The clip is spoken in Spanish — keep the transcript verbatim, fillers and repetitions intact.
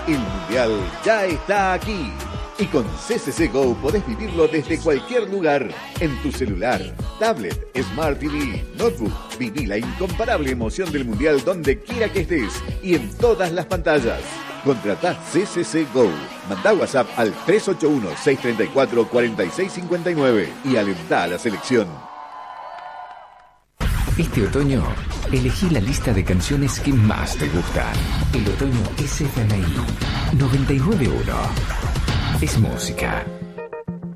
El Mundial ya está aquí. Y con C C C Go podés vivirlo desde cualquier lugar, en tu celular, tablet, Smart T V, notebook. Viví la incomparable emoción del Mundial donde quiera que estés y en todas las pantallas. Contratá C C C Go. Mandá WhatsApp al tres ocho uno, seis tres cuatro, cuatro seis cinco nueve y alentá a la selección. Este otoño, elegí la lista de canciones que más te gustan. El otoño S F M I noventa y nueve punto uno. Es música.